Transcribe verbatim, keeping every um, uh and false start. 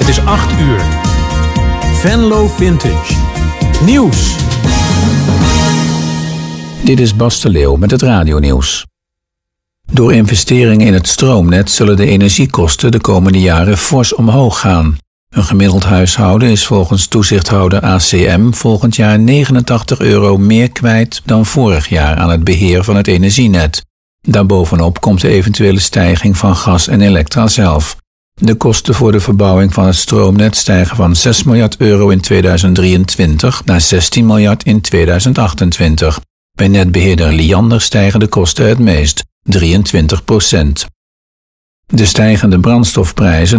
is acht uur. Venlo Vintage. Nieuws. Dit is Bas de Leeuw met het radionieuws. Door investeringen in het stroomnet zullen de energiekosten de komende jaren fors omhoog gaan. Een gemiddeld huishouden is volgens toezichthouder A C M volgend jaar negenentachtig euro meer kwijt dan vorig jaar aan het beheer van het energienet. Daarbovenop komt de eventuele stijging van gas en elektra zelf. De kosten voor de verbouwing van het stroomnet stijgen van zes miljard euro in tweeduizend drieëntwintig naar zestien miljard in tweeduizend achtentwintig. Bij netbeheerder Liander stijgen de kosten het meest, drieëntwintig procent. De stijgende brandstofprijzen